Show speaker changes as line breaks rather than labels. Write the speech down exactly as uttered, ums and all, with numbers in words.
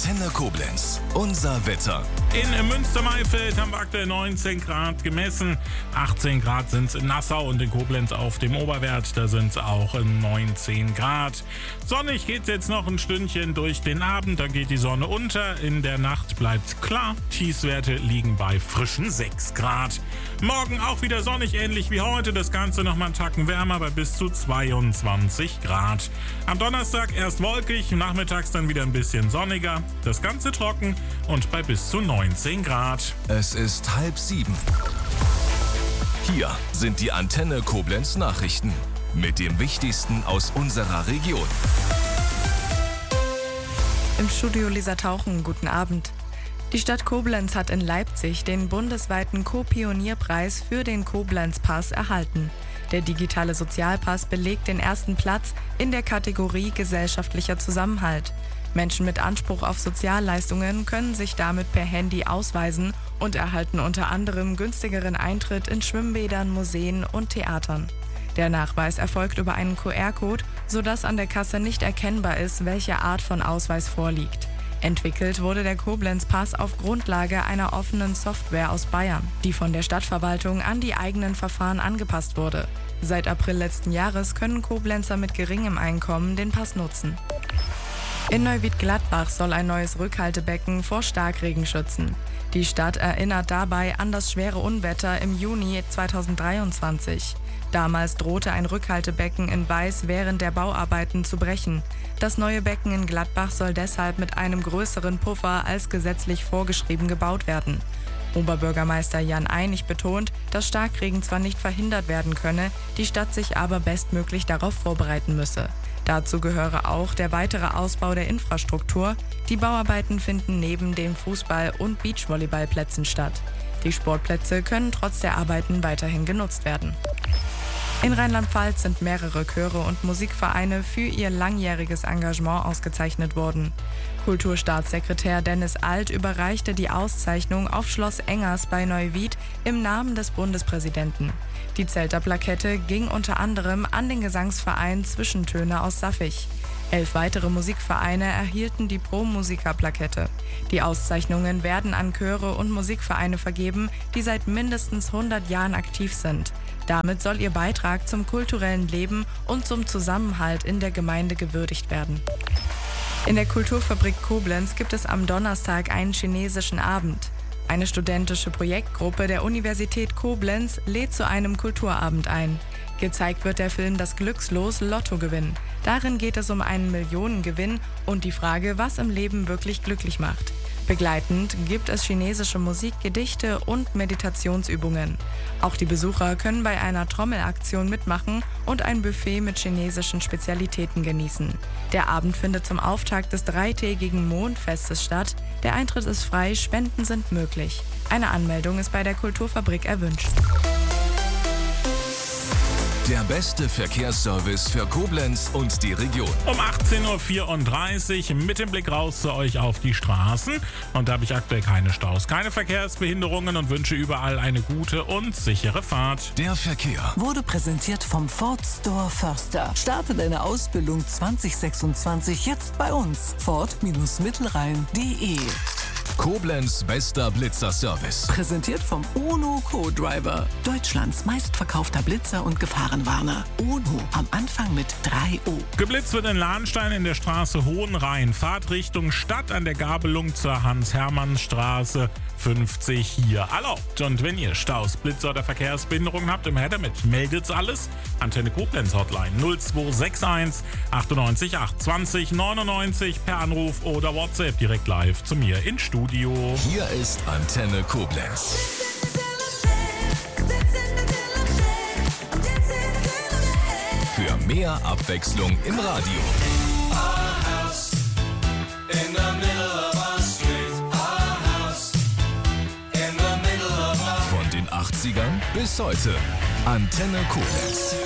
Antenne Koblenz. Unser Wetter.
In Münster-Maifeld haben wir aktuell neunzehn Grad gemessen. achtzehn Grad sind es in Nassau und in Koblenz auf dem Oberwert. Da sind es auch neunzehn Grad. Sonnig geht es jetzt noch ein Stündchen durch den Abend. Dann geht die Sonne unter. In der Nacht bleibt klar. Tiefstwerte liegen bei frischen sechs Grad. Morgen auch wieder sonnig, ähnlich wie heute. Das Ganze noch mal einen Tacken wärmer bei bis zu zweiundzwanzig Grad. Am Donnerstag erst wolkig, nachmittags dann wieder ein bisschen sonniger. Das Ganze trocken und bei bis zu neunzehn Grad.
Es ist halb sieben. Hier sind die Antenne Koblenz Nachrichten mit dem Wichtigsten aus unserer Region.
Im Studio Lisa Tauchen, guten Abend. Die Stadt Koblenz hat in Leipzig den bundesweiten Co-Pionierpreis für den Koblenz-Pass erhalten. Der digitale Sozialpass belegt den ersten Platz in der Kategorie gesellschaftlicher Zusammenhalt. Menschen mit Anspruch auf Sozialleistungen können sich damit per Handy ausweisen und erhalten unter anderem günstigeren Eintritt in Schwimmbädern, Museen und Theatern. Der Nachweis erfolgt über einen Q R-Code, sodass an der Kasse nicht erkennbar ist, welche Art von Ausweis vorliegt. Entwickelt wurde der Koblenz-Pass auf Grundlage einer offenen Software aus Bayern, die von der Stadtverwaltung an die eigenen Verfahren angepasst wurde. Seit April letzten Jahres können Koblenzer mit geringem Einkommen den Pass nutzen. In Neuwied-Gladbach soll ein neues Rückhaltebecken vor Starkregen schützen. Die Stadt erinnert dabei an das schwere Unwetter im Juni zweitausenddreiundzwanzig. Damals drohte ein Rückhaltebecken in Weiß während der Bauarbeiten zu brechen. Das neue Becken in Gladbach soll deshalb mit einem größeren Puffer als gesetzlich vorgeschrieben gebaut werden. Oberbürgermeister Jan Einig betont, dass Starkregen zwar nicht verhindert werden könne, die Stadt sich aber bestmöglich darauf vorbereiten müsse. Dazu gehöre auch der weitere Ausbau der Infrastruktur. Die Bauarbeiten finden neben den Fußball- und Beachvolleyballplätzen statt. Die Sportplätze können trotz der Arbeiten weiterhin genutzt werden. In Rheinland-Pfalz sind mehrere Chöre und Musikvereine für ihr langjähriges Engagement ausgezeichnet worden. Kulturstaatssekretär Dennis Alt überreichte die Auszeichnung auf Schloss Engers bei Neuwied im Namen des Bundespräsidenten. Die Zelter-Plakette ging unter anderem an den Gesangsverein Zwischentöne aus Saffig. Elf weitere Musikvereine erhielten die Pro-Musiker-Plakette. Die Auszeichnungen werden an Chöre und Musikvereine vergeben, die seit mindestens hundert Jahren aktiv sind. Damit soll ihr Beitrag zum kulturellen Leben und zum Zusammenhalt in der Gemeinde gewürdigt werden. In der Kulturfabrik Koblenz gibt es am Donnerstag einen chinesischen Abend. Eine studentische Projektgruppe der Universität Koblenz lädt zu einem Kulturabend ein. Gezeigt wird der Film Das Glückslos Lottogewinn. Darin geht es um einen Millionengewinn und die Frage, was im Leben wirklich glücklich macht. Begleitend gibt es chinesische Musik, Gedichte und Meditationsübungen. Auch die Besucher können bei einer Trommelaktion mitmachen und ein Buffet mit chinesischen Spezialitäten genießen. Der Abend findet zum Auftakt des dreitägigen Mondfestes statt. Der Eintritt ist frei, Spenden sind möglich. Eine Anmeldung ist bei der Kulturfabrik erwünscht.
Der beste Verkehrsservice für Koblenz und die Region.
Um achtzehn Uhr vierunddreißig mit dem Blick raus zu euch auf die Straßen. Und da habe ich aktuell keine Staus, keine Verkehrsbehinderungen und wünsche überall eine gute und sichere Fahrt.
Der Verkehr
wurde präsentiert vom Ford Store Förster. Starte deine Ausbildung zwanzig sechsundzwanzig jetzt bei uns. Ford Mittelrhein punkt de.
Koblenz bester Blitzer-Service.
Präsentiert vom UNO Co-Driver. Deutschlands meistverkaufter Blitzer und Gefahrenwarner. UNO am Anfang mit drei O.
Geblitzt wird in Lahnstein in der Straße Hohenrhein. Fahrt Richtung Stadt an der Gabelung zur Hans-Hermann-Straße fünfzig hier erlaubt. Und wenn ihr Staus, Blitzer oder Verkehrsbehinderungen habt, immer her damit. Meldet's alles. Antenne Koblenz Hotline null zwei sechs eins achtundneunzig acht zwanzig neunundneunzig per Anruf oder WhatsApp direkt live zu mir ins Studio.
Hier ist Antenne Koblenz. Für mehr Abwechslung im Radio. Von den achtzigern bis heute. Antenne Koblenz.